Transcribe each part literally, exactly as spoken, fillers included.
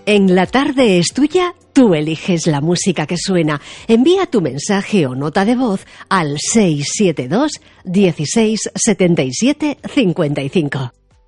En La Tarde es Tuya, tú eliges la música que suena. Envía tu mensaje o nota de voz al seis siete dos, dieciséis, setenta y siete, cincuenta y cinco.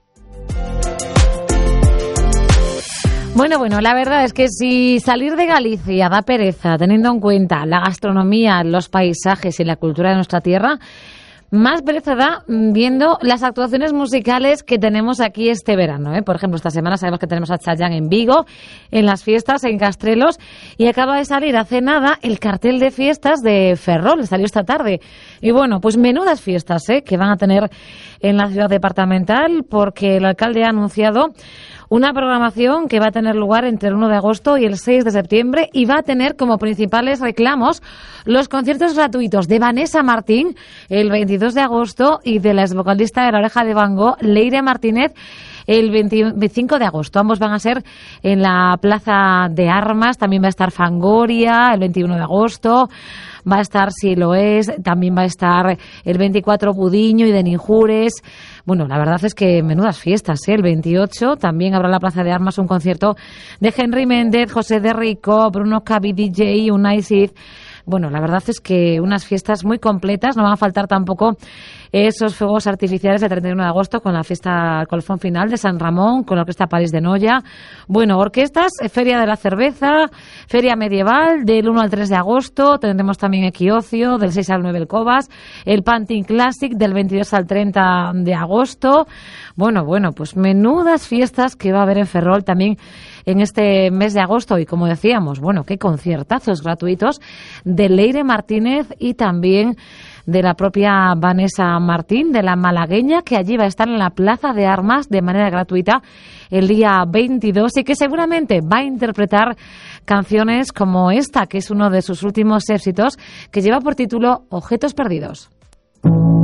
Bueno, bueno, la verdad es que si salir de Galicia da pereza, teniendo en cuenta la gastronomía, los paisajes y la cultura de nuestra tierra, más pereza da viendo las actuaciones musicales que tenemos aquí este verano, ¿eh? Por ejemplo, esta semana sabemos que tenemos a Chayanne en Vigo, en las fiestas, en Castrelos, y acaba de salir hace nada el cartel de fiestas de Ferrol, salió esta tarde. Y bueno, pues menudas fiestas, ¿eh?, que van a tener en la ciudad departamental, porque el alcalde ha anunciado una programación que va a tener lugar entre el uno de agosto y el seis de septiembre y va a tener como principales reclamos los conciertos gratuitos de Vanessa Martín el veintidós de agosto y de la exvocalista de La Oreja de Van Gogh, Leire Martínez, el veinticinco de agosto. Ambos van a ser en la Plaza de Armas. También va a estar Fangoria el veintiuno de agosto. Va a estar Si lo es. También va a estar el veinticuatro Budiño y de Ninjures. Bueno, la verdad es que menudas fiestas, ¿eh? El veintiocho también habrá en la Plaza de Armas un concierto de Henry Méndez, José de Rico, Bruno Cavi D J, Unai Cid. Bueno, la verdad es que unas fiestas muy completas. No van a faltar tampoco esos fuegos artificiales del treinta y uno de agosto con la fiesta al colofón final de San Ramón, con la Orquesta París de Noya. Bueno, orquestas, Feria de la Cerveza, Feria Medieval del uno al tres de agosto. Tendremos también Equiocio del seis al nueve el Cobas, el Pantin Classic del veintidós al treinta de agosto. Bueno, bueno, pues menudas fiestas que va a haber en Ferrol también en este mes de agosto. Y como decíamos, bueno, qué conciertazos gratuitos de Leire Martínez y también de la propia Vanessa Martín, de la malagueña, que allí va a estar en la Plaza de Armas de manera gratuita el día veintidós y que seguramente va a interpretar canciones como esta, que es uno de sus últimos éxitos, que lleva por título Objetos Perdidos.